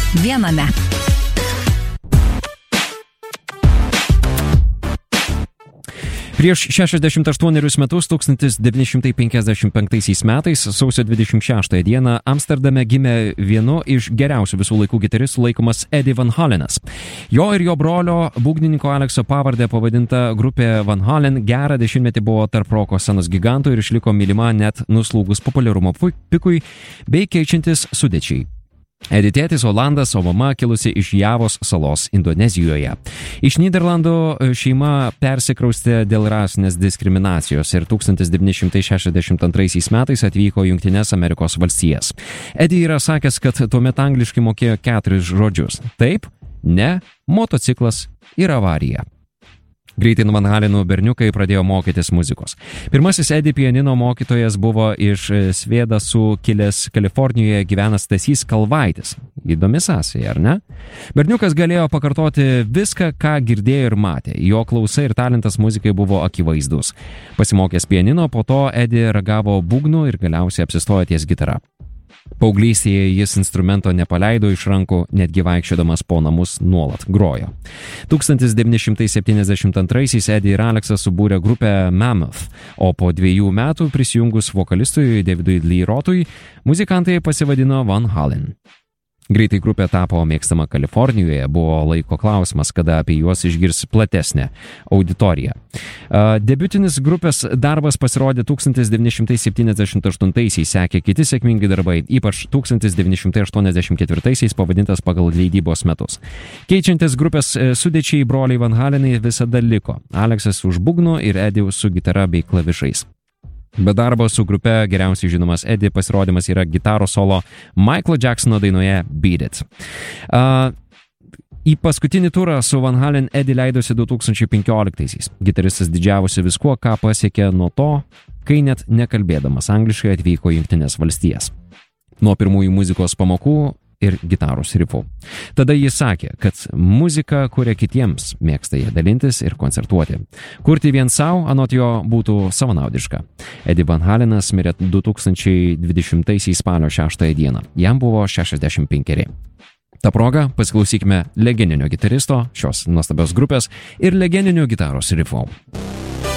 viename. Prieš 68 metus 1955 metais sausio 26 dieną Amsterdame gimė vienu iš geriausių visų laikų gitaristų laikomas Eddie Van Halenas. Jo ir jo brolio būgnininko Alekso pavardė pavadinta grupė Van Halen gerą dešimtmetį buvo tarp roko scenos gigantų ir išliko mylima net nuslūgus populiarumo pikui bei keičiantis sudėčiai. Eddie tėtis Olandas, o mama kilusi iš Javos salos Indonezijoje. Iš Nyderlandų šeima persikraustė dėl rasinės diskriminacijos ir 1962 metais atvyko į Jungtines Amerikos valstijas. Eddie yra sakęs, kad tuomet angliškai mokėjo 4 žodžius. Taip, ne, motociklas ir avarija. Greitai nuo Van Halenų berniukai pradėjo mokytis muzikos. Pirmasis Eddie pianino mokytojas buvo iš Svėdasų kilęs Kalifornijoje gyvenęs Stasys Kalvaitis. Įdomi sąsaja, ar ne? Berniukas galėjo pakartoti viską, ką girdėjo ir matė. Jo klausa ir talentas muzikai buvo akivaizdus. Pasimokęs pianino, po to Eddie ragavo būgnų ir galiausiai apsistojo ties gitara. Paauglystėje jis instrumento nepaleido iš rankų, netgi vaikščiodamas po namus nuolat grojo. 1972 Eddie ir Aleksas subūrė grupę Mammoth, o po 2 metų prisijungus vokalistui Davidui Lee Rothui, muzikantai pasivadino Van Halen. Greitai grupė tapo mėgstama Kalifornijoje, buvo laiko klausimas, kada apie juos išgirs platesnė auditorija. Debiutinis grupės darbas pasirodė 1978, sekė kiti sėkmingi darbai, ypač 1984 pavadintas pagal leidybos metus. Keičiantis grupės sudėčiai broliai Van Halenai visada liko. Aleksas už būgnų ir Eddie su gitara bei klavišais. Be darbo su grupe geriausiai žinomas Eddie pasirodymas yra gitaros solo Michaelo Jacksono dainoje Beat It. Į paskutinį turą su Van Halen Eddie leidosi 2015. Gitaristas didžiavosi viskuo, ką pasiekė nuo to, kai net nekalbėdamas angliškai atvyko į Jungtines valstijas. Nuo pirmųjų muzikos pamokų ir gitaros rifų. Tada jis sakė, kad muziką kuria kitiems, mėgsta ją dalintis ir koncertuoti. Kurti vien savo, anot jo, būtų savanaudiška. Eddie Van Halenas mirė 2020 spalio 6 dieną. Jam buvo 65. Ta proga pasiklausykime legendinio gitaristo, šios nuostabios grupės ir legendinio gitaros rifų.